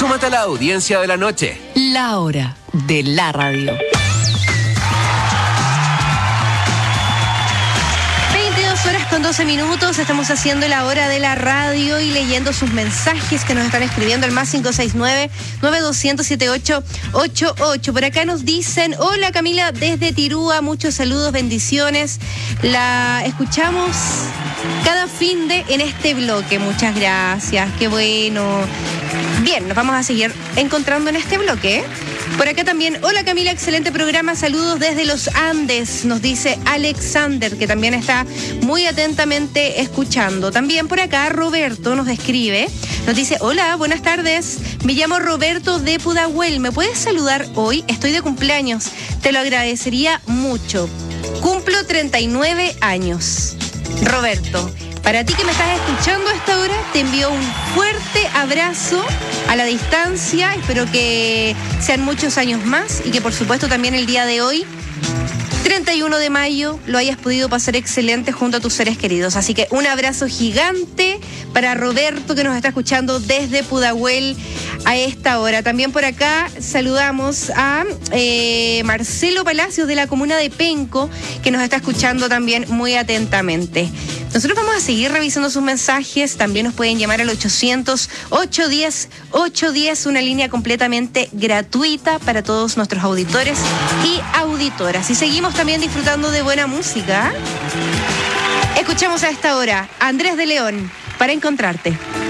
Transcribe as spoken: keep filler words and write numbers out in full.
Súmate a la audiencia de la noche. La hora de la radio. veintidós horas con doce minutos, estamos haciendo la hora de la radio y leyendo sus mensajes que nos están escribiendo al más cinco seis nueve, nueve dos cero cero, siete ocho ocho ocho. Por acá nos dicen, hola Camila desde Tirúa, muchos saludos, bendiciones. La escuchamos cada fin de en este bloque, muchas gracias, qué bueno. Bien, nos vamos a seguir encontrando en este bloque, ¿eh? Por acá también, hola Camila, excelente programa, saludos desde los Andes, nos dice Alexander, que también está muy atentamente escuchando. También por acá Roberto nos escribe, nos dice, hola, buenas tardes, me llamo Roberto de Pudahuel, ¿me puedes saludar hoy? Estoy de cumpleaños, te lo agradecería mucho. Cumplo treinta y nueve años. Roberto, para ti que me estás escuchando a esta hora, te envío un fuerte abrazo a la distancia. Espero que sean muchos años más y que por supuesto también el día de hoy, treinta y uno de mayo, lo hayas podido pasar excelente junto a tus seres queridos. Así que un abrazo gigante para Roberto que nos está escuchando desde Pudahuel a esta hora. También por acá saludamos a eh, Marcelo Palacios de la comuna de Penco, que nos está escuchando también muy atentamente. Nosotros vamos a seguir revisando sus mensajes. También nos pueden llamar al ochocientos, ochocientos diez, ochocientos diez, una línea completamente gratuita para todos nuestros auditores y auditoras. Y seguimos también disfrutando de buena música. Escuchamos a esta hora a Andrés de León, Para encontrarte.